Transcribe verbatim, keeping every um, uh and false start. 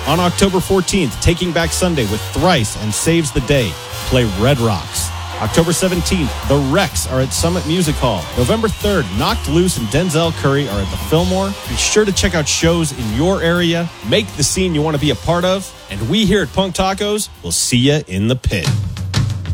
On October fourteenth, Taking Back Sunday with Thrice and Saves the Day play Red Rocks. October seventeenth, The Rex are at Summit Music Hall. November third, Knocked Loose and Denzel Curry are at the Fillmore. Be sure to check out shows in your area. Make the scene you want to be a part of. And we here at Punk Tacos will see you in the pit.